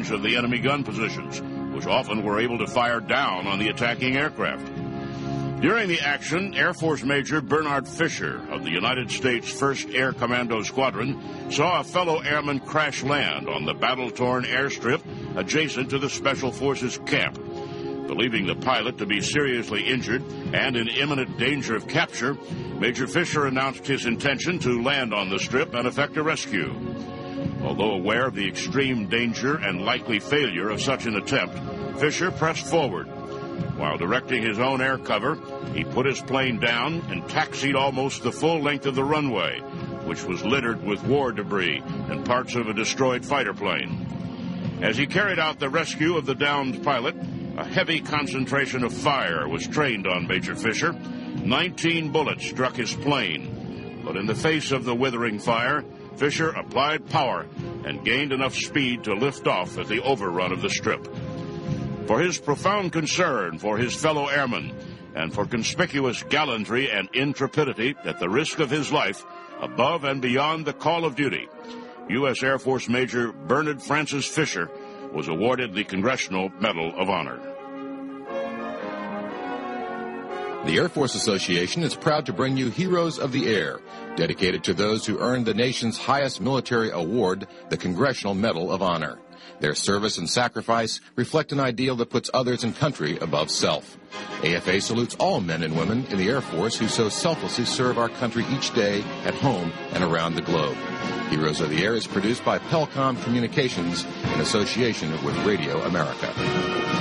range of the enemy gun positions, which often were able to fire down on the attacking aircraft. During the action, Air Force Major Bernard Fisher of the United States 1st Air Commando Squadron saw a fellow airman crash land on the battle-torn airstrip adjacent to the Special Forces camp. Believing the pilot to be seriously injured and in imminent danger of capture, Major Fisher announced his intention to land on the strip and effect a rescue. Although aware of the extreme danger and likely failure of such an attempt, Fisher pressed forward. While directing his own air cover, he put his plane down and taxied almost the full length of the runway, which was littered with war debris and parts of a destroyed fighter plane. As he carried out the rescue of the downed pilot, a heavy concentration of fire was trained on Major Fisher. 19 bullets struck his plane, but in the face of the withering fire, Fisher applied power and gained enough speed to lift off at the overrun of the strip. For his profound concern for his fellow airmen and for conspicuous gallantry and intrepidity at the risk of his life above and beyond the call of duty, U.S. Air Force Major Bernard Francis Fisher was awarded the Congressional Medal of Honor. The Air Force Association is proud to bring you Heroes of the Air, dedicated to those who earned the nation's highest military award, the Congressional Medal of Honor. Their service and sacrifice reflect an ideal that puts others and country above self. AFA salutes all men and women in the Air Force who so selflessly serve our country each day at home and around the globe. Heroes of the Air is produced by Pelcom Communications in association with Radio America.